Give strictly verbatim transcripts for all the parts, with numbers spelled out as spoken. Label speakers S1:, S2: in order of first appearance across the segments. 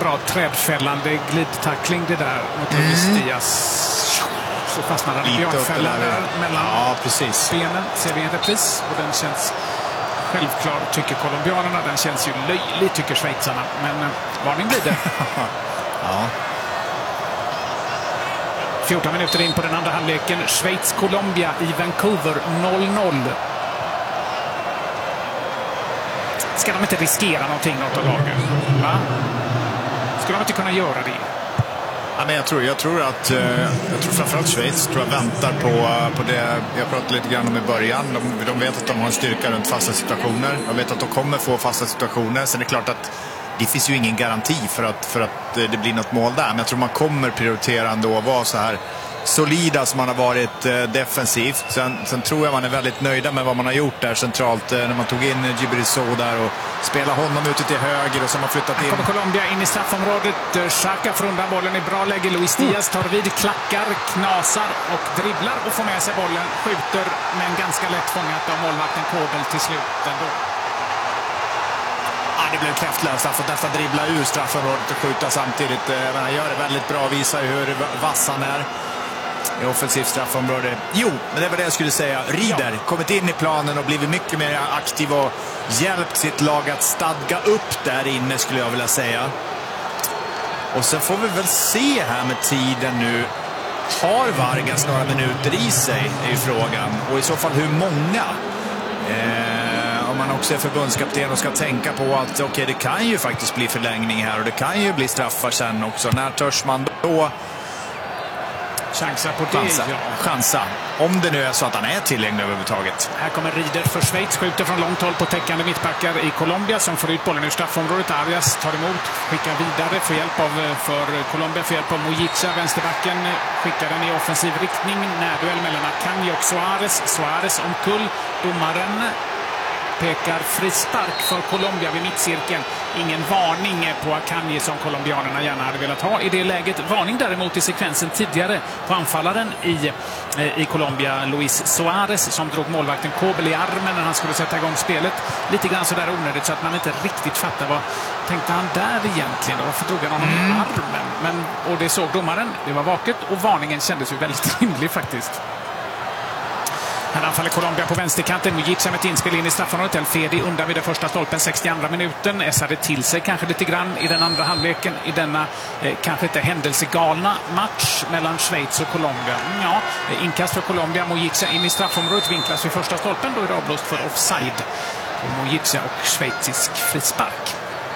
S1: bra trädfällande glidtackling det där mot Luis mm. Diaz. Så fastnar han i björnfällan där mellan
S2: ja, precis.
S1: benen. Ser vi en repris och den känns självklar tycker colombianerna. Den känns ju löjlig tycker schweizarna. Men varning blir det.
S2: Ja.
S1: fjorton minuter in på den andra halvleken. Schweiz-Colombia i Vancouver noll noll. Ska de inte riskera någonting något av lagen? Va? Ska de inte kunna göra det?
S2: Ja, men jag tror, jag tror att jag tror framförallt Schweiz tror jag väntar på, på det jag pratade lite grann om i början. De, de vet att de har en styrka runt fasta situationer. De vet att de kommer få fasta situationer. Sen är det klart att det finns ju ingen garanti för att, för att det blir något mål där. Men jag tror man kommer prioritera ändå att vara så här solida som man har varit eh, defensivt. Sen, sen tror jag man är väldigt nöjda med vad man har gjort där centralt. Eh, när man tog in Djibril Sow där och spelade honom ute till höger och så har man flyttat in.
S1: Här kommer Colombia in i straffområdet. Xhaka får undan bollen i bra läge. Luis Diaz tar vid, klackar, knasar och dribblar och får med sig bollen. Skjuter men ganska lätt fångat av målvakten Kobel till slut ändå.
S2: Ja, det blev kräftlöst. Han får nästan dribbla ur straffområdet och skjuta samtidigt. Men han gör det väldigt bra och visar hur vass han är i offensivt straffområde. Jo, men det var det jag skulle säga. Rieder, ja. Kommit in i planen och blivit mycket mer aktiv och hjälpt sitt lag att stadga upp där inne skulle jag vilja säga. Och sen får vi väl se här med tiden nu. Har Vargas några minuter i sig är ju frågan. Och i så fall hur många? Eh, om man också är förbundskapten och ska tänka på att okej, okay, det kan ju faktiskt bli förlängning här och det kan ju bli straffar sen också. När törs man då
S1: chansa på det?
S2: Chansa.
S1: Ja.
S2: Chansa. Om det nu är så att han är tillgänglig överhuvudtaget.
S1: Här kommer Rieder för Schweiz. Skjuter från långt håll på täckande mittbackar i Colombia som får ut bollen ur straffområdet. Arias tar emot, skickar vidare för hjälp av för Colombia, för hjälp av Mojica. Vänsterbacken skickar den i offensiv riktning. Närduell mellan Akanji och Suarez. Suarez omkull. Domaren pekar frispark för Colombia vid mittcirkeln. Ingen varning på Akanji som colombianerna gärna hade velat ha i det läget. Varning däremot i sekvensen tidigare på anfallaren i, i Colombia, Luis Suarez, som drog målvakten Kobel i armen när han skulle sätta igång spelet. Lite grann så där onödigt så att man inte riktigt fattar vad tänkte han där egentligen. Varför drog han honom mm. i armen? Men, och det såg domaren, det var vaket och varningen kändes ju väldigt rimlig faktiskt. Här anfaller Colombia på vänsterkanten. Mojica med ett inspel in i straffområdet. El Fedi undan vid den första stolpen, sextioandra minuten. Essade till sig kanske lite grann i den andra halvleken i denna eh, kanske inte händelsegalna match mellan Schweiz och Colombia. Ja, inkast för Colombia. Mojica in i straffområdet, vinklas vid första stolpen. Då är det avblåst för offside. Och Mojica och schweizisk frispark.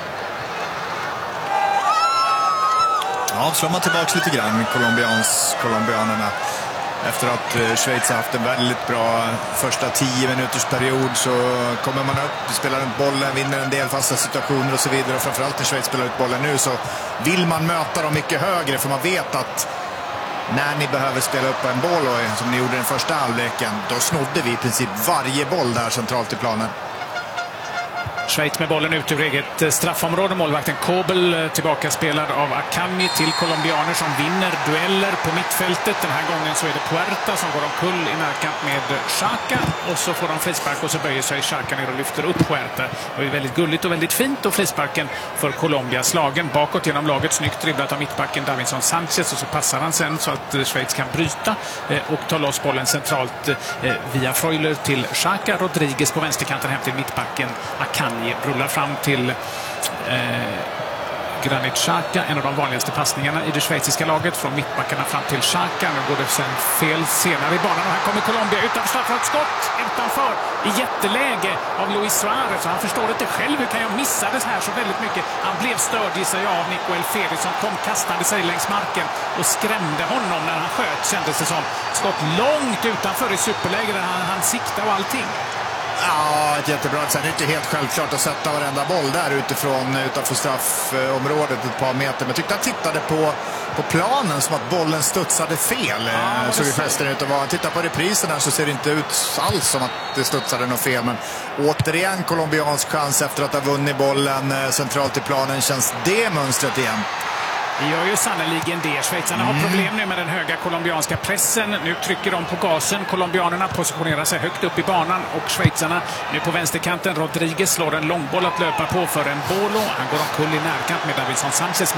S2: Ja, slår man tillbaka lite grann Colombians, colombianerna. Efter att Schweiz har haft en väldigt bra första tio minuters period så kommer man upp, spelar runt bollen, vinner en del fasta situationer och så vidare. Och framförallt när Schweiz spelar ut bollen nu så vill man möta dem mycket högre, för man vet att när ni behöver spela upp en boll, och som ni gjorde den första halvleken, då snodde vi i princip varje boll där centralt i planen.
S1: Schweiz med bollen ut ur eget straffområde. Målvakten Kobel tillbaka spelad av Akanji till colombianer som vinner dueller på mittfältet. Den här gången så är det Puerta som går omkull i närkamp med Xhaka. Och så får de frispark och så böjer sig Xhaka ner och lyfter upp Puerta. Det är väldigt gulligt och väldigt fint, och frisparken för Colombia slagen bakåt genom laget. Snyggt dribblat av mittbacken Davinson Sanchez, och så passar han sen så att Schweiz kan bryta och ta loss bollen centralt via Freuler till Xhaka. Rodriguez på vänsterkanten hem till mittbacken Akanji. Rullar fram till eh, Granit Xhaka, en av de vanligaste passningarna i det schweiziska laget, från mittbackarna fram till Xhaka. Nu går det sen fel senare i banan, och här kommer Colombia utanför straffområdet, skott utanför i jätteläge av Luis Suarez. Han förstår inte själv, hur kan jag missa det här så väldigt mycket. Han blev störd i sig av Nico El Fedi som kom kastande sig längs marken och skrämde honom när han sköt, kändes det som. Skott långt utanför i superläge där han, han siktar och allting.
S2: Ja, ett jättebra. Sen är det inte helt självklart att sätta varenda boll där utifrån, utanför straffområdet ett par meter. Men jag tyckte han tittade på, på planen som att bollen studsade fel. Ja, så det festen ut. Och tittar på reprisen här så ser det inte ut alls som att det studsade något fel. Men återigen colombiansk chans efter att ha vunnit bollen centralt i planen. Känns det mönstret igen?
S1: Det gör ju sannoliken det. Schweizarna mm. har problem nu med den höga colombianska pressen. Nu trycker de på gasen. Colombianerna positionerar sig högt upp i banan, och schweizarna nu på vänsterkanten. Rodriguez slår en långboll att löpa på för en Bolo. Han går omkull i närkant med Davinson Sanchez.